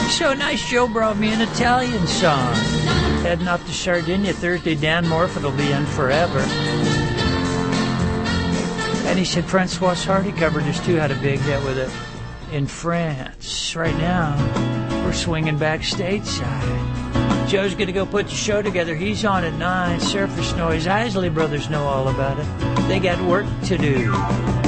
So nice Joe brought me an Italian song. Heading up to Sardinia Thursday, Dan Morfitt will be in forever. And he said Francois Hardy covered this too, had a big hit with it in France. Right now, we're swinging back stateside. Joe's going to go put the show together. He's on at 9. Surface Noise. Isley Brothers know all about it. They got work to do.